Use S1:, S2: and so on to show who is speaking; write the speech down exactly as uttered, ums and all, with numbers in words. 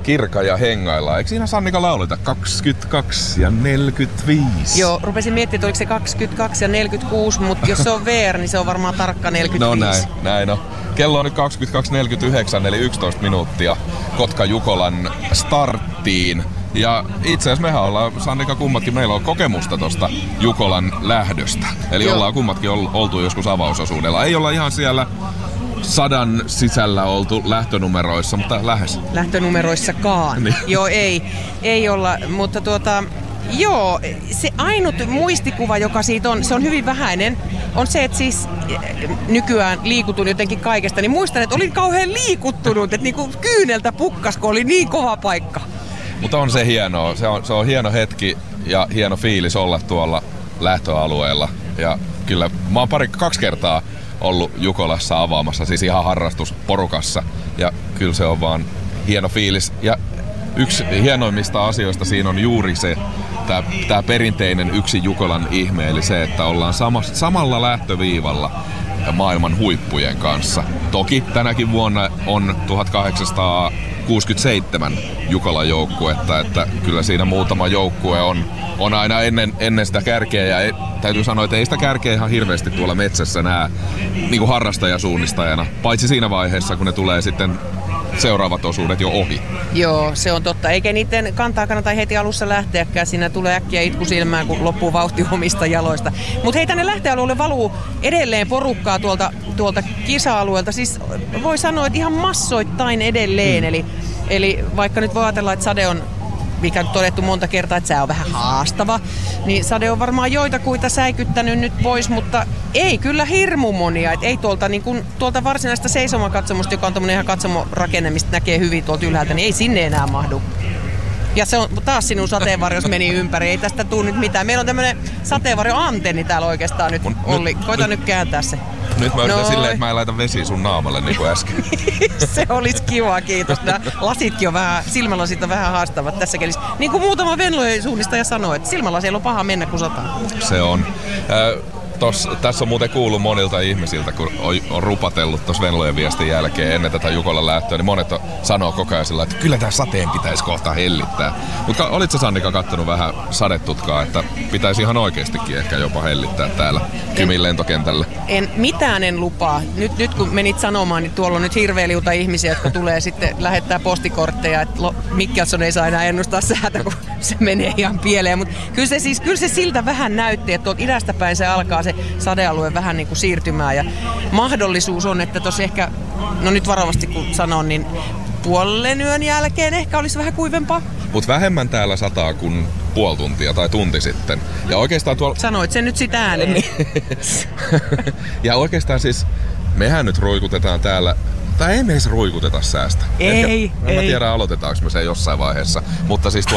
S1: Kirka ja hengaillaan. Eikö siinä Sannika lauleta kaksikymmentäkaksi ja neljäkymmentäviisi?
S2: Joo, rupesin miettimään, että oliko se kaksikymmentäkaksi ja neljäkymmentäkuusi, mutta jos se on V R, niin se on varmaan tarkka neljäkymmentäviisi.
S1: No näin, näin on. Kello on nyt kaksikymmentäkaksi neljäkymmentäyhdeksän, eli yksitoista minuuttia Kotka-Jukolan starttiin. Ja itse asiassa mehän ollaan, Sannika, kummatkin, meillä on kokemusta tosta Jukolan lähdöstä. Eli Joo. ollaan kummatkin oltu joskus avausosuudella. Ei olla ihan siellä sadan sisällä oltu lähtönumeroissa, mutta lähes.
S2: Lähtönumeroissakaan. Niin. Joo, ei, ei olla, mutta tuota, joo, se ainut muistikuva, joka siitä on, se on hyvin vähäinen, on se, että siis nykyään liikutun jotenkin kaikesta, niin muistan, että olin kauhean liikuttunut, että niinku kyyneltä pukkas, kun oli niin kova paikka.
S1: Mutta on se hienoa, se on, se on hieno hetki ja hieno fiilis olla tuolla lähtöalueella. Ja kyllä mä oon pari, kaksi kertaa ollut Jukolassa avaamassa, siis ihan harrastusporukassa. Ja kyllä se on vaan hieno fiilis. Ja yksi hienoimmista asioista siinä on juuri se, tää, tää perinteinen yksi Jukolan ihme, eli se, että ollaan sama, samalla lähtöviivalla maailman huippujen kanssa. Toki tänäkin vuonna on tuhatkahdeksansataakuusikymmentäseitsemän Jukolan joukkuetta, että kyllä siinä muutama joukkue on, on aina ennen, ennen sitä kärkeä, ja ei, täytyy sanoa, että ei sitä kärkeä ihan hirveästi tuolla metsässä näe niin kuin harrastajasuunnistajana, paitsi siinä vaiheessa, kun ne tulee sitten seuraavat osuudet jo ohi.
S2: Joo, se on totta. Eikä niiden kantaa kannata heti alussa lähteäkään. Siinä tulee äkkiä itku silmään, kun loppuu vauhti omista jaloista. Mutta hei, tänne lähtöalueelle valuu edelleen porukkaa tuolta, tuolta kisa-alueelta. Siis voi sanoa, että ihan massoittain edelleen. Mm. Eli, eli vaikka nyt voi ajatella, että sade on, mikä on todettu monta kertaa, että sää on vähän haastava, niin sade on varmaan joitakuita säikyttänyt nyt pois, mutta ei kyllä hirmu monia. Et ei tuolta, niin kun, tuolta varsinaista seisomakatsomusta, joka on tommonen ihan katsomorakenne, mistä näkee hyvin tuolta ylhäältä, niin ei sinne enää mahdu. Ja se on taas sinun sateenvarjos meni ympäri, ei tästä tule nyt mitään. Meillä on tämmönen sateenvarjo-antenni täällä oikeastaan nyt, Olli. Koita nyt, nyt kääntää se.
S1: Nyt mä yritän silleen, että mä en laita vesi sun naamalle niin kuin äsken.
S2: Se olisi kiva, kiitos. Nämä lasitkin on vähän, silmälasit on vähän haastavat tässä kelissä. Niin kuin muutama Venlojen suunnistaja sanoi, että silmälasilla on paha mennä, kun sataa.
S1: Se on. Äh, tos, tässä on muuten kuullut monilta ihmisiltä, kun on, on rupatellut tuossa Venlojen viestin jälkeen ennen tätä Jukolan lähtöä, niin monet on, sanoo koko ajan sillä, että kyllä tää sateen pitäisi kohta hellittää. Mutta olitko Sannika kattonut vähän sadetutkaa, että pitäisi ihan oikeastikin ehkä jopa hellittää täällä Kymin lentokentällä?
S2: En, mitään en lupaa. Nyt, nyt kun menit sanomaan, niin tuolla on nyt hirveä liuta ihmisiä, jotka tulee sitten lähettää postikortteja, että Mikkelson ei saa enää ennustaa säätä, kun se menee ihan pieleen. Mutta kyllä se, siis, kyllä se siltä vähän näytti, että tuolta idästä päin se alkaa se sadealue vähän niin kuin siirtymään. Ja mahdollisuus on, että tuossa ehkä, no nyt varovasti kun sanon, niin puolen yön jälkeen ehkä olisi vähän kuivempaa.
S1: Mutta vähemmän täällä sataa kuin puoli tuntia tai tunti sitten. Ja oikeastaan tuolla...
S2: Sanoit sen nyt sitä ääneen.
S1: Ja oikeastaan siis, mehän nyt ruikutetaan täällä, tai ei me edes ruikuteta säästä.
S2: Ei,
S1: Ehkä,
S2: ei.
S1: Mä tiedän, aloitetaanko me se jossain vaiheessa. Mutta siis